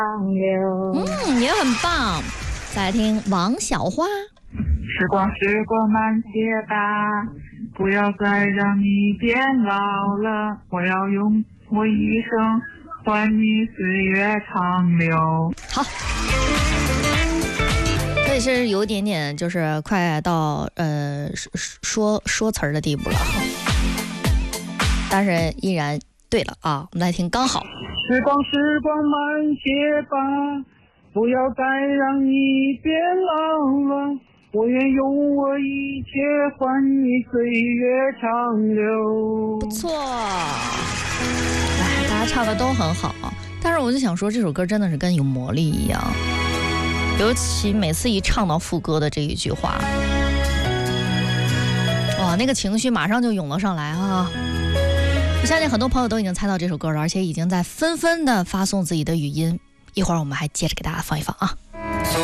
也很棒。再来听王小花。 时光慢些吧，不要再让你变老了，我要用我一生换你岁月长流。 好，这也是有一点点就是快到说词儿的地步了，但是依然对了啊。我们来听刚好。 时光慢些吧，不要再让你变老了，我愿用我一切换你岁月长流。 不错，大家唱的都很好，但是我就想说，这首歌真的是跟有魔力一样，尤其每次一唱到副歌的这一句话，哇，那个情绪马上就涌了上来啊！我相信很多朋友都已经猜到这首歌了，而且已经在纷纷的发送自己的语音，一会儿我们还接着给大家放一放啊。